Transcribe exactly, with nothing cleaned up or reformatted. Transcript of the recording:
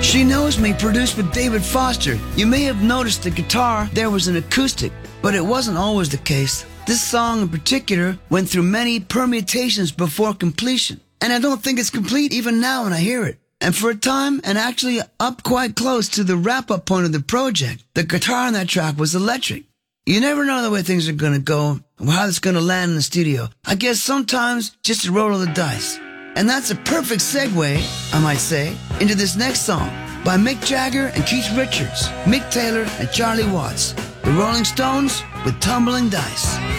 She Knows Me, produced with David Foster. You may have noticed the guitar there was an acoustic, but it wasn't always the case. This song in particular went through many permutations before completion, and I don't think it's complete even now when I hear it. And for a time, and actually up quite close to the wrap-up point of the project, the guitar on that track was electric. You never know the way things are going to go, or how it's going to land in the studio. I guess sometimes just a roll of the dice. And that's a perfect segue, I might say, into this next song by Mick Jagger and Keith Richards, Mick Taylor and Charlie Watts, the Rolling Stones with Tumbling Dice.